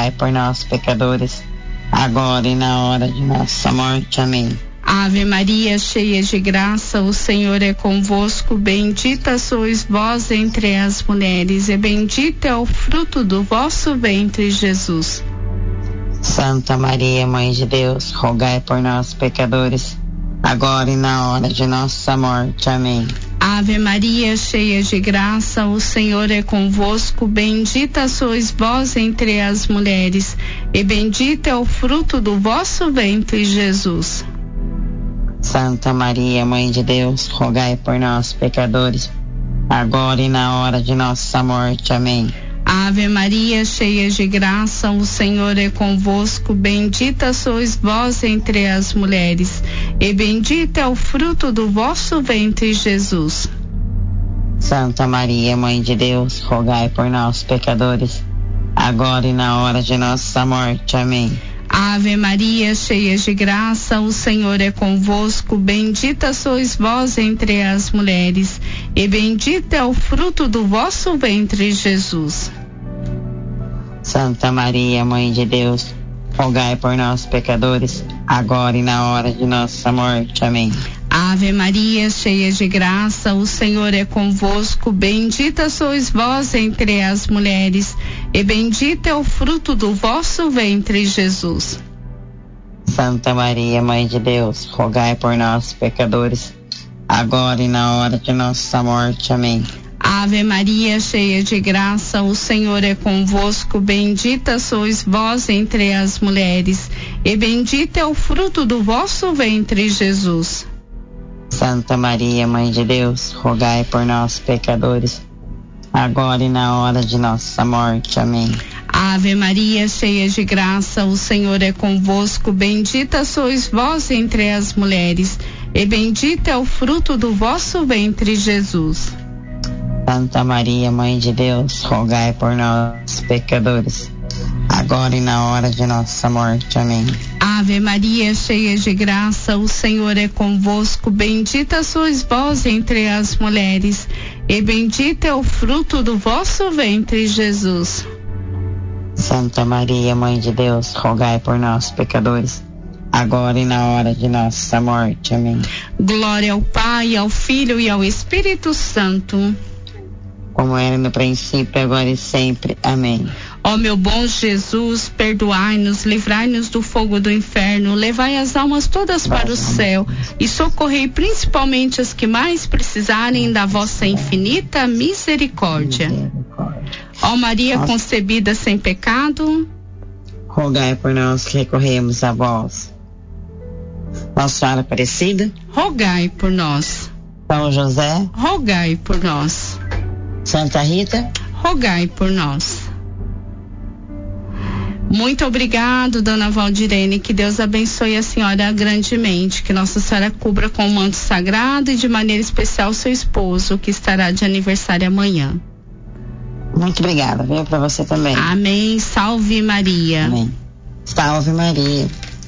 rogai por nós, pecadores, agora e na hora de nossa morte. Amém. Ave Maria, cheia de graça, o Senhor é convosco, bendita sois vós entre as mulheres, e bendito é o fruto do vosso ventre, Jesus. Santa Maria, Mãe de Deus, rogai por nós, pecadores, agora e na hora de nossa morte. Amém. Ave Maria, cheia de graça, o Senhor é convosco, bendita sois vós entre as mulheres, e bendito é o fruto do vosso ventre, Jesus. Santa Maria, Mãe de Deus, rogai por nós, pecadores, agora e na hora de nossa morte. Amém. Ave Maria, cheia de graça, o Senhor é convosco, bendita sois vós entre as mulheres, e bendito é o fruto do vosso ventre, Jesus. Santa Maria, Mãe de Deus, rogai por nós, pecadores, agora e na hora de nossa morte. Amém. Ave Maria, cheia de graça, o Senhor é convosco, bendita sois vós entre as mulheres, e bendito é o fruto do vosso ventre, Jesus. Santa Maria, Mãe de Deus, rogai por nós, pecadores, agora e na hora de nossa morte. Amém. Ave Maria, cheia de graça, o Senhor é convosco, bendita sois vós entre as mulheres, e bendito é o fruto do vosso ventre, Jesus. Santa Maria, Mãe de Deus, rogai por nós, pecadores, agora e na hora de nossa morte. Amém. Ave Maria, cheia de graça, o Senhor é convosco, bendita sois vós entre as mulheres, e bendito é o fruto do vosso ventre, Jesus. Santa Maria, Mãe de Deus, rogai por nós, pecadores, agora e na hora de nossa morte. Amém. Ave Maria, cheia de graça, o Senhor é convosco, bendita sois vós entre as mulheres, e bendito é o fruto do vosso ventre, Jesus. Santa Maria, Mãe de Deus, rogai por nós, pecadores, agora e na hora de nossa morte. Amém. Ave Maria, cheia de graça, o Senhor é convosco, bendita sois vós entre as mulheres, e bendito é o fruto do vosso ventre, Jesus. Santa Maria, Mãe de Deus, rogai por nós, pecadores, agora e na hora de nossa morte. Amém. Glória ao Pai, ao Filho e ao Espírito Santo, como era no princípio, agora e sempre. Amém. Ó meu bom Jesus, perdoai-nos, livrai-nos do fogo do inferno, levai as almas todas para o céu e socorrei principalmente as que mais precisarem da vossa infinita misericórdia. Ó Maria concebida sem pecado, rogai por nós que recorremos a vós. Nossa Senhora Aparecida, rogai por nós. São José, rogai por nós. Santa Rita, rogai por nós. Muito obrigado, dona Valdirene, que Deus abençoe a senhora grandemente, que Nossa Senhora cubra com o manto sagrado e de maneira especial seu esposo, que estará de aniversário amanhã. Muito obrigada, viu, para você também. Amém, salve Maria. Amém. Salve Maria.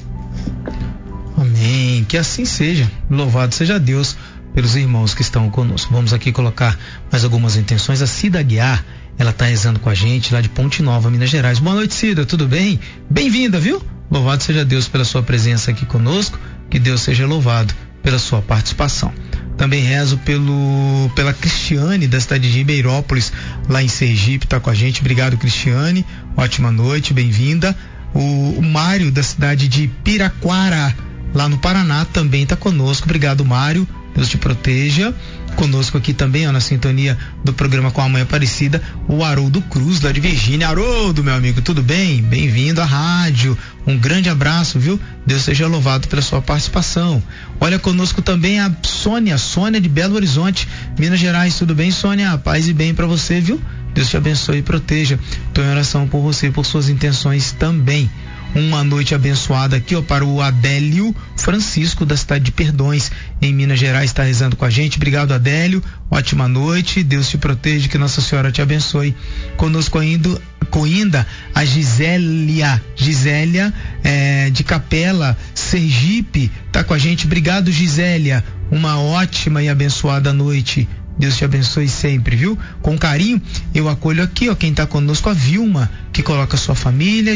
Amém, que assim seja. Louvado seja Deus pelos irmãos que estão conosco. Vamos aqui colocar mais algumas intenções. A Cida Aguiar, ela está rezando com a gente lá de Ponte Nova, Minas Gerais. Boa noite, Cida, tudo bem? Bem-vinda, viu? Louvado seja Deus pela sua presença aqui conosco, que Deus seja louvado pela sua participação. Também rezo pela Cristiane, da cidade de Ribeirópolis, lá em Sergipe, está com a gente. Obrigado, Cristiane, ótima noite, bem-vinda. O Mário, da cidade de Piraquara, lá no Paraná, também está conosco. Obrigado, Mário, Deus te proteja. Conosco aqui também, ó, na sintonia do programa com a Mãe Aparecida, o Haroldo Cruz, lá de Virgínia. Haroldo, meu amigo, tudo bem? Bem-vindo à rádio. Um grande abraço, viu? Deus seja louvado pela sua participação. Olha, conosco também a Sônia de Belo Horizonte, Minas Gerais. Tudo bem, Sônia? Paz e bem pra você, viu? Deus te abençoe e proteja. Estou em oração por você e por suas intenções também. Uma noite abençoada aqui, ó, para o Adélio Francisco, da cidade de Perdões, em Minas Gerais, está rezando com a gente. Obrigado, Adélio. Ótima noite. Deus te proteja, que Nossa Senhora te abençoe. Conosco ainda a Gisélia de Capela, Sergipe, tá com a gente. Obrigado, Gisélia. Uma ótima e abençoada noite. Deus te abençoe sempre, viu? Com carinho, eu acolho aqui, ó, quem tá conosco, a Vilma, que coloca sua família